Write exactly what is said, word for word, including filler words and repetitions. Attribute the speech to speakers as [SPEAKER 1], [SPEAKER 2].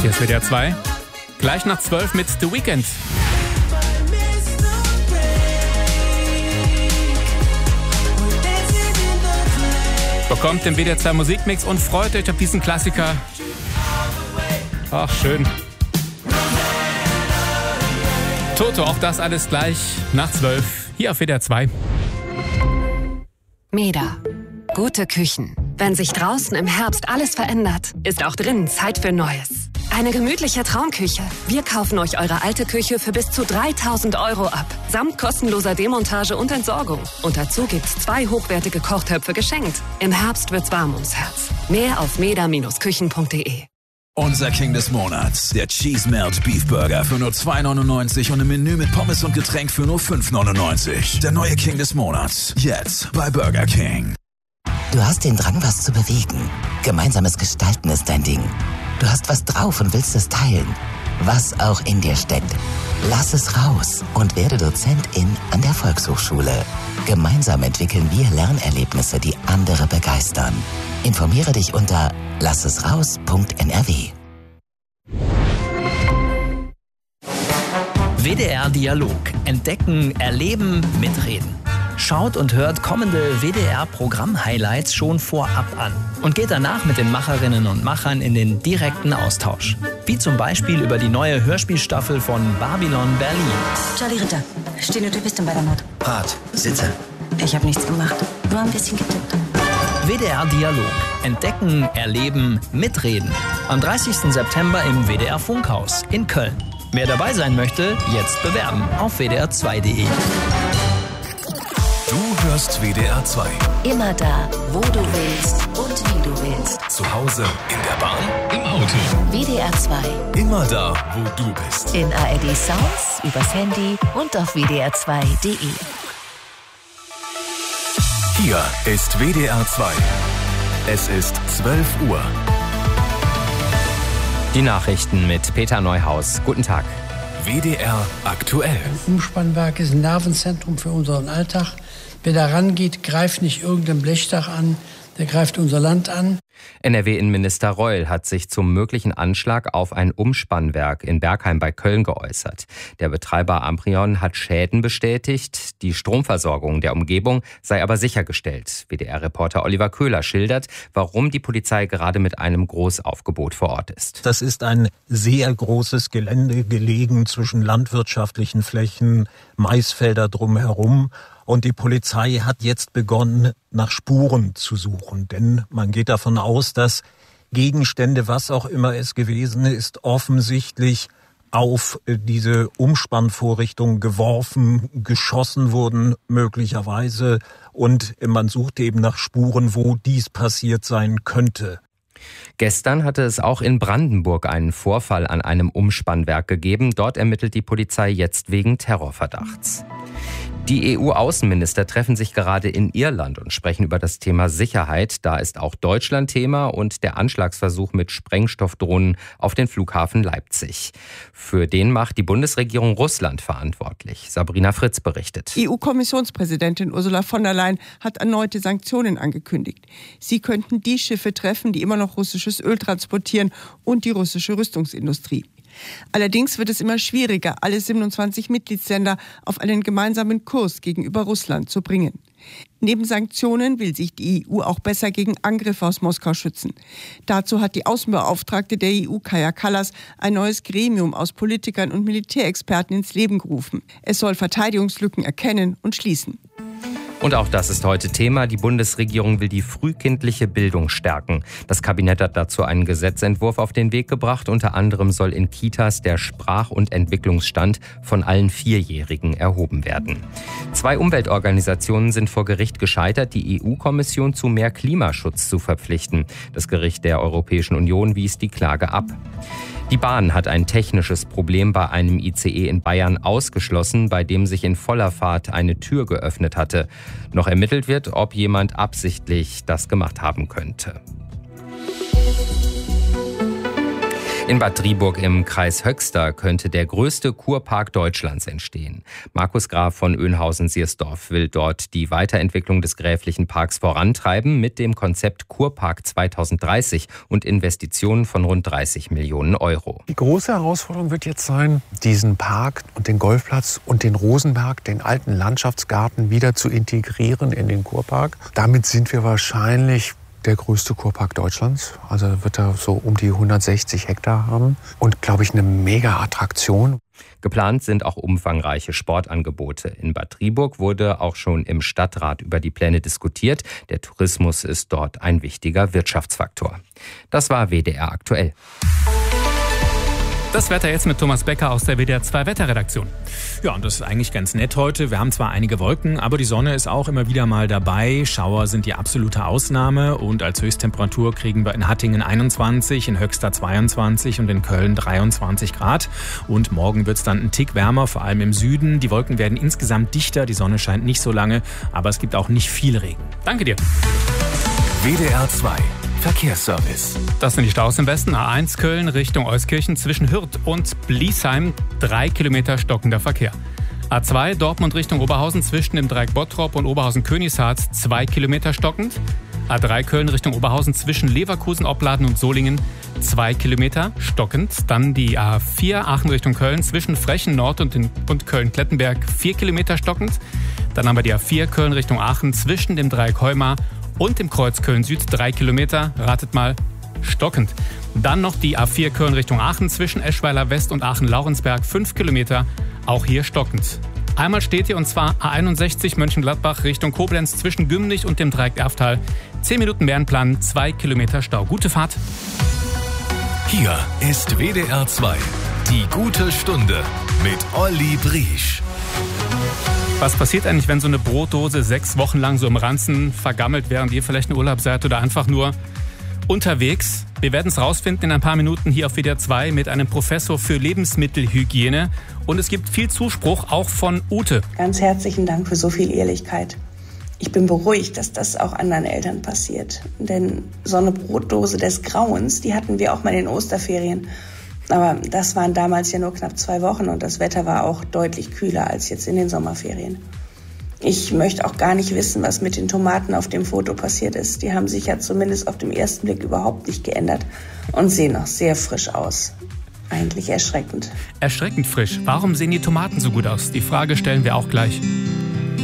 [SPEAKER 1] Hier ist W D R zwei. Gleich nach zwölf mit The Weeknd. Bekommt den W D R zwei Musikmix und freut euch auf diesen Klassiker. Ach, schön. Toto, auch das alles gleich nach zwölf. Hier auf W D R zwei.
[SPEAKER 2] Meda. Gute Küchen. Wenn sich draußen im Herbst alles verändert, ist auch drinnen Zeit für Neues. Eine gemütliche Traumküche. Wir kaufen euch eure alte Küche für bis zu dreitausend Euro ab. Samt kostenloser Demontage und Entsorgung. Und dazu gibt's zwei hochwertige Kochtöpfe geschenkt. Im Herbst wird's warm ums Herz. Mehr auf meda Bindestrich küchen punkt de.
[SPEAKER 3] Unser King des Monats, der Cheese Melt Beef Burger für nur zwei neunundneunzig und im Menü mit Pommes und Getränk für nur fünf neunundneunzig. Der neue King des Monats, jetzt bei Burger King.
[SPEAKER 4] Du hast den Drang, was zu bewegen. Gemeinsames Gestalten ist dein Ding. Du hast was drauf und willst es teilen. Was auch in dir steckt. Lass es raus und werde Dozentin an der Volkshochschule. Gemeinsam entwickeln wir Lernerlebnisse, die andere begeistern. Informiere dich unter lassesraus punkt n r w.
[SPEAKER 5] W D R Dialog. Entdecken, erleben, mitreden. Schaut und hört kommende W D R-Programm-Highlights schon vorab an und geht danach mit den Macherinnen und Machern in den direkten Austausch. Wie zum Beispiel über die neue Hörspielstaffel von Babylon Berlin.
[SPEAKER 6] Charlie Ritter, stehende Typistin bei der Mord.
[SPEAKER 7] Rat, sitze.
[SPEAKER 6] Ich habe nichts gemacht, nur ein bisschen getippt.
[SPEAKER 5] W D R Dialog. Entdecken, erleben, mitreden. Am dreißigsten September im W D R Funkhaus in Köln. Wer dabei sein möchte, jetzt bewerben auf w d r zwei punkt de.
[SPEAKER 3] Du hörst W D R zwei.
[SPEAKER 8] Immer da, wo du willst und wie du willst.
[SPEAKER 3] Zu Hause, in der Bahn, im Auto.
[SPEAKER 8] W D R zwei.
[SPEAKER 3] Immer da, wo du bist.
[SPEAKER 8] In A R D Sounds, übers Handy und auf w d r zwei punkt de.
[SPEAKER 3] Hier ist W D R zwei. Es ist zwölf Uhr.
[SPEAKER 9] Die Nachrichten mit Peter Neuhaus. Guten Tag.
[SPEAKER 3] W D R aktuell.
[SPEAKER 10] Ein Umspannwerk ist ein Nervenzentrum für unseren Alltag. Wer da rangeht, greift nicht irgendein Blechdach an, der greift unser Land an.
[SPEAKER 9] N R W-Innenminister Reul hat sich zum möglichen Anschlag auf ein Umspannwerk in Bergheim bei Köln geäußert. Der Betreiber Amprion hat Schäden bestätigt. Die Stromversorgung der Umgebung sei aber sichergestellt. W D R-Reporter Oliver Köhler schildert, warum die Polizei gerade mit einem Großaufgebot vor Ort ist.
[SPEAKER 11] Das ist ein sehr großes Gelände, gelegen zwischen landwirtschaftlichen Flächen, Maisfelder drumherum. Und die Polizei hat jetzt begonnen, nach Spuren zu suchen. Denn man geht davon aus, dass Gegenstände, was auch immer es gewesen ist, offensichtlich auf diese Umspannvorrichtung geworfen, geschossen wurden möglicherweise. Und man sucht eben nach Spuren, wo dies passiert sein könnte.
[SPEAKER 9] Gestern hatte es auch in Brandenburg einen Vorfall an einem Umspannwerk gegeben. Dort ermittelt die Polizei jetzt wegen Terrorverdachts. Die E U-Außenminister treffen sich gerade in Irland und sprechen über das Thema Sicherheit. Da ist auch Deutschland Thema und der Anschlagsversuch mit Sprengstoffdrohnen auf den Flughafen Leipzig. Für den macht die Bundesregierung Russland verantwortlich. Sabrina Fritz berichtet.
[SPEAKER 12] E U-Kommissionspräsidentin Ursula von der Leyen hat erneute Sanktionen angekündigt. Sie könnten die Schiffe treffen, die immer noch russisches Öl transportieren und die russische Rüstungsindustrie. Allerdings wird es immer schwieriger, alle siebenundzwanzig Mitgliedsländer auf einen gemeinsamen Kurs gegenüber Russland zu bringen. Neben Sanktionen will sich die E U auch besser gegen Angriffe aus Moskau schützen. Dazu hat die Außenbeauftragte der E U, Kaja Kallas, ein neues Gremium aus Politikern und Militärexperten ins Leben gerufen. Es soll Verteidigungslücken erkennen und schließen.
[SPEAKER 9] Und auch das ist heute Thema. Die Bundesregierung will die frühkindliche Bildung stärken. Das Kabinett hat dazu einen Gesetzentwurf auf den Weg gebracht. Unter anderem soll in Kitas der Sprach- und Entwicklungsstand von allen Vierjährigen erhoben werden. Zwei Umweltorganisationen sind vor Gericht gescheitert, die E U-Kommission zu mehr Klimaschutz zu verpflichten. Das Gericht der Europäischen Union wies die Klage ab. Die Bahn hat ein technisches Problem bei einem I C E in Bayern ausgeschlossen, bei dem sich in voller Fahrt eine Tür geöffnet hatte. Noch ermittelt wird, ob jemand absichtlich das gemacht haben könnte. In Bad Driburg im Kreis Höxter könnte der größte Kurpark Deutschlands entstehen. Markus Graf von Oeynhausen-Siersdorf will dort die Weiterentwicklung des gräflichen Parks vorantreiben mit dem Konzept Kurpark zweitausenddreißig und Investitionen von rund dreißig Millionen Euro.
[SPEAKER 7] Die große Herausforderung wird jetzt sein, diesen Park und den Golfplatz und den Rosenberg, den alten Landschaftsgarten, wieder zu integrieren in den Kurpark. Damit sind wir wahrscheinlich der größte Kurpark Deutschlands. Also wird er so um die hundertsechzig Hektar haben und, glaube ich, eine Mega-Attraktion.
[SPEAKER 9] Geplant sind auch umfangreiche Sportangebote. In Bad Driburg wurde auch schon im Stadtrat über die Pläne diskutiert. Der Tourismus ist dort ein wichtiger Wirtschaftsfaktor. Das war W D R aktuell.
[SPEAKER 1] Das Wetter jetzt mit Thomas Becker aus der W D R zwei Wetterredaktion.
[SPEAKER 13] Ja, und das ist eigentlich ganz nett heute. Wir haben zwar einige Wolken, aber die Sonne ist auch immer wieder mal dabei. Schauer sind die absolute Ausnahme und als Höchsttemperatur kriegen wir in Hattingen einundzwanzig, in Höxter zweiundzwanzig und in Köln dreiundzwanzig Grad. Und morgen wird es dann einen Tick wärmer, vor allem im Süden. Die Wolken werden insgesamt dichter, die Sonne scheint nicht so lange, aber es gibt auch nicht viel Regen. Danke dir.
[SPEAKER 3] W D R zwei Verkehrsservice.
[SPEAKER 1] Das sind die Staus im Westen. A eins Köln Richtung Euskirchen zwischen Hürth und Bliesheim. Drei Kilometer stockender Verkehr. A zwei Dortmund Richtung Oberhausen zwischen dem Dreieck Bottrop und Oberhausen-Königshardt. Zwei Kilometer stockend. A drei Köln Richtung Oberhausen zwischen Leverkusen, Opladen und Solingen. Zwei Kilometer stockend. Dann die A vier Aachen Richtung Köln zwischen Frechen Nord und, und Köln-Klettenberg. Vier Kilometer stockend. Dann haben wir die A vier Köln Richtung Aachen zwischen dem Dreieck Heumar und im Kreuz Köln-Süd, drei Kilometer, ratet mal, stockend. Dann noch die A vier Köln Richtung Aachen zwischen Eschweiler West und Aachen-Laurensberg, fünf Kilometer, auch hier stockend. Einmal steht hier, und zwar A einundsechzig Mönchengladbach Richtung Koblenz zwischen Gümnich und dem Dreieck Erftal. zehn Minuten Bärenplan, zwei Kilometer Stau. Gute Fahrt.
[SPEAKER 3] Hier ist W D R zwei, die gute Stunde mit Olli Briesch.
[SPEAKER 1] Was passiert eigentlich, wenn so eine Brotdose sechs Wochen lang so im Ranzen vergammelt, während ihr vielleicht in Urlaub seid oder einfach nur unterwegs? Wir werden es rausfinden in ein paar Minuten hier auf W D R zwei mit einem Professor für Lebensmittelhygiene. Und es gibt viel Zuspruch, auch von Ute.
[SPEAKER 14] Ganz herzlichen Dank für so viel Ehrlichkeit. Ich bin beruhigt, dass das auch anderen Eltern passiert. Denn so eine Brotdose des Grauens, die hatten wir auch mal in den Osterferien. Aber das waren damals ja nur knapp zwei Wochen und das Wetter war auch deutlich kühler als jetzt in den Sommerferien. Ich möchte auch gar nicht wissen, was mit den Tomaten auf dem Foto passiert ist. Die haben sich ja zumindest auf den ersten Blick überhaupt nicht geändert und sehen noch sehr frisch aus. Eigentlich erschreckend.
[SPEAKER 1] Erschreckend frisch. Warum sehen die Tomaten so gut aus? Die Frage stellen wir auch gleich.